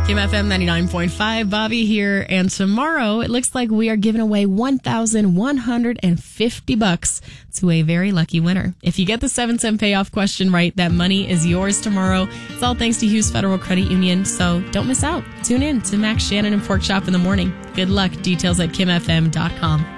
Kim FM 99.5, Bobby here. And tomorrow, it looks like we are giving away $1,150 to a very lucky winner. If you get the 7-cent payoff question right, that money is yours tomorrow. It's all thanks to Hughes Federal Credit Union, so don't miss out. Tune in to Max Shannon and Pork Chop in the morning. Good luck. Details at kimfm.com.